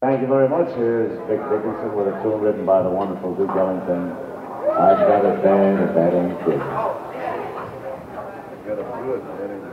Thank you very much. Here's Vic Dickinson with a tune written by the wonderful Duke Ellington. I've got a band, and that ain't good. I've got a good, that ain't good.